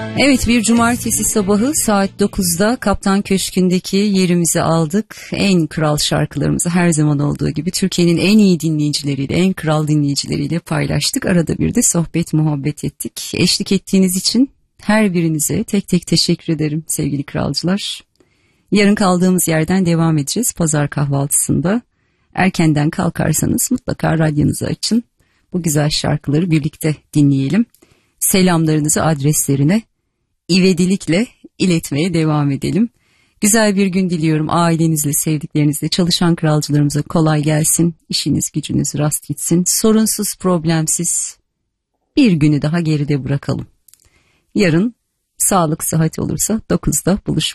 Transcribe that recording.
Evet, bir cumartesi sabahı saat 9'da Kaptan Köşkü'ndeki yerimizi aldık. En kral şarkılarımızı her zaman olduğu gibi Türkiye'nin en iyi dinleyicileriyle, en kral dinleyicileriyle paylaştık. Arada bir de sohbet muhabbet ettik. Eşlik ettiğiniz için her birinize tek tek teşekkür ederim sevgili kralcılar. Yarın kaldığımız yerden devam edeceğiz pazar kahvaltısında. Erkenden kalkarsanız mutlaka radyonuzu açın. Bu güzel şarkıları birlikte dinleyelim. Selamlarınızı adreslerine ivedilikle iletmeye devam edelim. Güzel bir gün diliyorum. Ailenizle, sevdiklerinizle, çalışan kralcılarımıza kolay gelsin. İşiniz, gücünüz rast gitsin. Sorunsuz, problemsiz bir günü daha geride bırakalım. Yarın sağlık, sıhhat olursa 9'da buluşmak